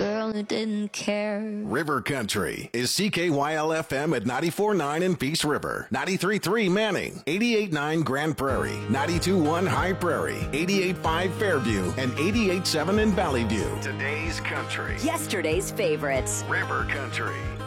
girl who didn't care. River Country is CKYL-FM at 94.9 in Peace River, 93.3 Manning, 88.9 Grand Prairie, 92.1 High Prairie, 88.5 Fairview, and 88.7 in Valley View. Today's country. Yesterday's favorites. River Country.